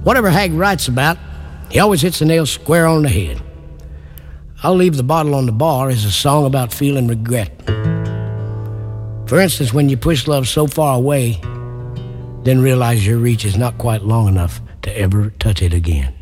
whatever Hag writes about, he always hits the nail square on the head. I'll Leave the Bottle on the Bar is a song about feeling regret. For instance, when you push love so far away, then realize your reach is not quite long enough to ever touch it again.